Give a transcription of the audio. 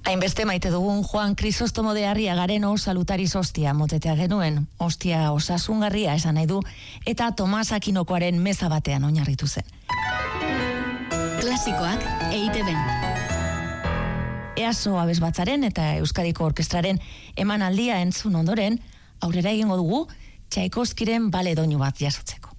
Hainbeste maite dugun Juan Krisostomo de Arriagaren salutariz ostia motetea genuen, ostia osasungarria esan nahi du, eta Tomas Akinokoaren meza batean oinarritu zen. Klasikoak EITB. EASO abesbatzaren eta Euskadiko Orkestraren emanaldia entzun ondoren, aurrera egingo dugu Tchaikovskyren bale doinu bat jasotzeko.